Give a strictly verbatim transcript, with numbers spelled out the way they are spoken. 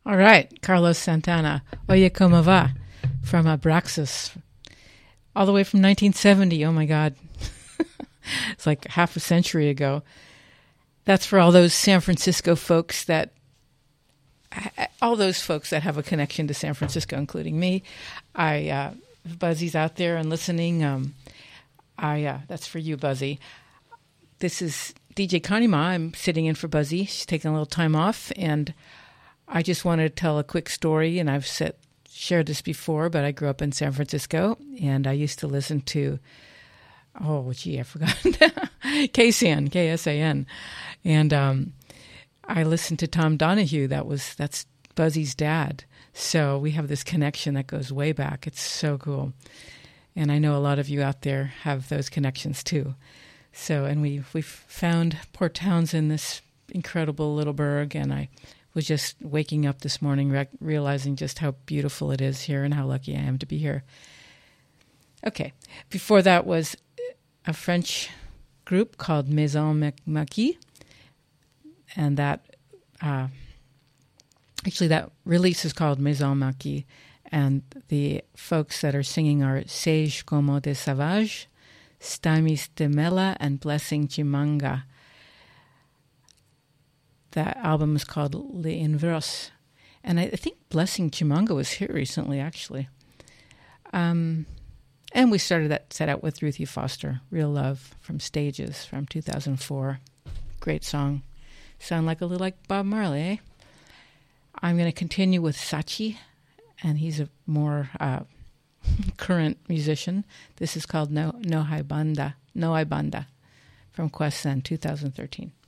All right, Carlos Santana, Oye Como Va, from Abraxas, all the way from nineteen seventy. Oh my God. It's like half a century ago. That's for all those San Francisco folks that, all those folks that have a connection to San Francisco, including me. I, uh, Buzzy's out there and listening. Um, I, uh, that's for you, Buzzy. This is D J Connie Ma. I'm sitting in for Buzzy. She's taking a little time off, and I just wanted to tell a quick story, and I've set, shared this before, but I grew up in San Francisco, and I used to listen to, oh, gee, I forgot, K S A N, K S A N, and um, I listened to Tom Donahue. That was, that's Buzzy's dad, so we have this connection that goes way back. It's so cool, and I know a lot of you out there have those connections too. So, and we we've found Port Townsend, this incredible little burg, and I was just waking up this morning re- realizing just how beautiful it is here and how lucky I am to be here. Okay, before that was a French group called Maison Maquis, and that, uh, actually that release is called Maison Maquis, and the folks that are singing are Sage Como des Sauvages, Stamis de Mela, and Blessing Chimanga. That album is called Les Inverses. And I, I think Blessing Chimanga was here recently, actually. Um, and we started that set out with Ruthie Foster, Real Love from Stages from two thousand four. Great song. Sound like a little like Bob Marley, eh? I'm going to continue with Sachi, and he's a more uh, current musician. This is called No No Hay Banda, No Hay Banda from Quest Sen, two thousand thirteen.